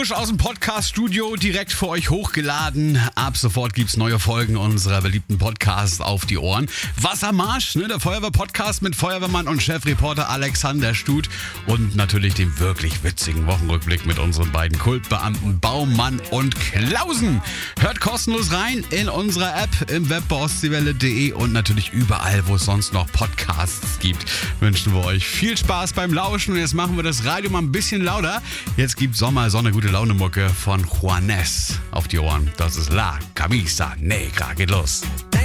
Aus dem Podcast-Studio direkt für euch hochgeladen. Ab sofort gibt's neue Folgen unserer beliebten Podcasts auf die Ohren. Wassermarsch, der Feuerwehr-Podcast mit Feuerwehrmann und Chefreporter Alexander Stut und natürlich dem wirklich witzigen Wochenrückblick mit unseren beiden Kultbeamten Baumann und Klausen. Hört kostenlos rein in unserer App, im Web bei ostseewelle.de und natürlich überall, wo es sonst noch Podcasts gibt. Wünschen wir euch viel Spaß beim Lauschen und jetzt machen wir das Radio mal ein bisschen lauter. Jetzt gibt Sonne, gute Laune-Mucke von Juanes auf die Ohren. Das ist La Camisa Negra. Geht los.